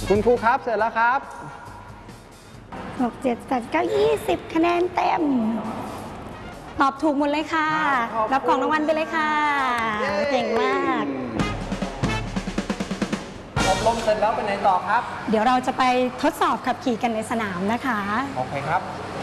คุณครูครับเสร็จแล้วครับ 6 7 8 9 20คะแนนเต็มตอบถูกหมดเลยค่ะรับของรางวัลไปเลยค่ะเก่งมากอบรมเสร็จแล้วไปไหนต่อครับเดี๋ยวเราจะไปทดสอบขับขี่กันในสนามนะคะโอเคครับ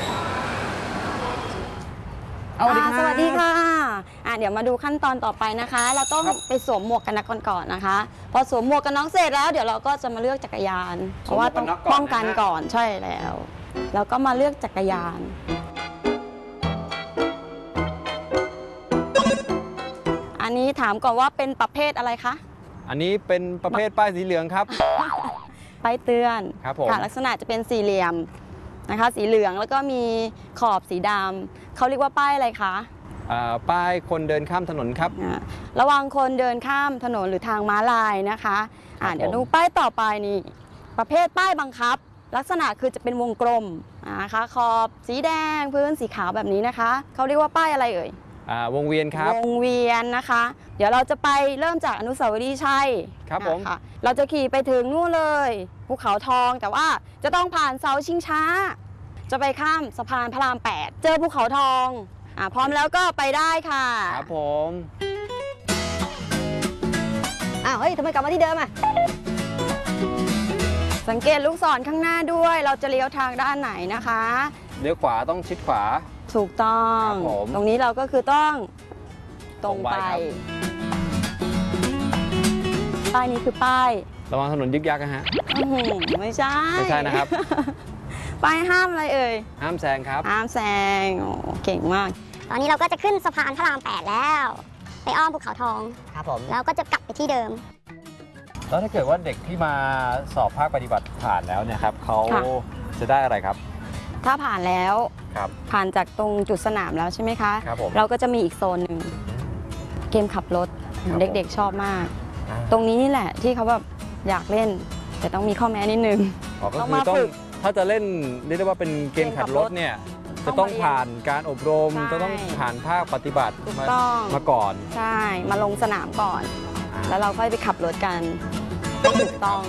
สวัสดีค่ะเดี๋ยวมาดูขั้นตอนต่อไปนะคะเราต้องไปสวมหมวกกันน็อกก่อนนะคะพอสวมหมวกกันน็อกเสร็จแล้วเดี๋ยวเราก็จะมาเลือกจักรยานเพราะว่าต้องป้องกันก่อนใช่แล้วแล้วก็มาเลือกจักรยานอันนี้ถามก่อนว่าเป็นประเภทอะไรคะอันนี้เป็นประเภทป้ายสีเหลืองครับป้ายเตือนครับผมลักษณะจะเป็นสี่เหลี่ยมนะคะสีเหลืองแล้วก็มีขอบสีดำเขาเรียกว่าป้ายอะไรคะป้ายคนเดินข้ามถนนครับระวังคนเดินข้ามถนนหรือทางม้าลายนะคะเดี๋ยวดูป้ายต่อไปนี่ประเภทป้ายบังคับลักษณะคือจะเป็นวงกลมนะคะขอบสีแดงพื้นสีขาวแบบนี้นะคะเขาเรียกว่าป้ายอะไรเอ่ยวงเวียนครับวงเวียนนะคะเดี๋ยวเราจะไปเริ่มจากอนุสาวรีย์ชัยครับผมเราจะขี่ไปถึงนู่นเลยภูเขาทองแต่ว่าจะต้องผ่านเสาชิงช้าจะไปข้ามสะพานพระราม 8เจอภูเขาทองพร้อมแล้วก็ไปได้ค่ะครับผมเฮ้ยทำไมกลับมาที่เดิมสังเกตลูกศรข้างหน้าด้วยเราจะเลี้ยวทางด้านไหนนะคะเลี้ยวขวาต้องชิดขวาถูกต้องตรงนี้เราก็คือต้องตรงไปป้ายนี้คือป้ายระวังถนนยึกยักนะฮะไม่ใช่นะครับป้ายห้ามอะไรเอ่ยห้ามแซงครับห้ามแซงเก่งมากตอนนี้เราก็จะขึ้นสะพานพระราม 8แล้วไปอ้อมภูเขาทองครับผมแล้วก็จะกลับไปที่เดิมแล้วถ้าเกิดว่าเด็กที่มาสอบภาคปฏิบัติผ่านแล้วเนี่ยครับเขาจะได้อะไรครับถ้าผ่านแล้วครับผ่านจากตรงจุดสนามแล้วใช่ไหมคะครับผมเราก็จะมีอีกโซนหนึ่งเกมขับรถเด็กๆชอบมากตรงนี้นี่แหละที่เขาแบบอยากเล่นแต่ต้องมีข้อแม้นิดนึงต้องมาฝึกถ้าจะเล่นเรียกได้ว่าเป็นเกมขับรถเนี่ยจะต้องผ่านการอบรมจะต้องผ่านภาคปฏิบัติมาก่อนใช่มาลงสนามก่อนแล้วเราค่อยไปขับรถกันถูกต้อง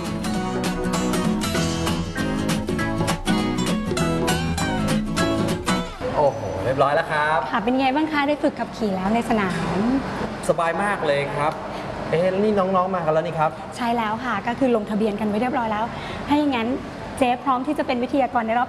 โอ้โหเรียบร้อยแล้วครับค่ะเป็นไงบ้างคะได้ฝึกขับขี่แล้วในสนามสบายมากเลยครับนี่น้องๆมากันแล้วนี่ครับใช่แล้วค่ะก็คือลงทะเบียนกันไว้เรียบร้อยแล้วถ้าอย่างนั้นเจ๊พร้อมที่จะเป็นวิทยากรในรอบ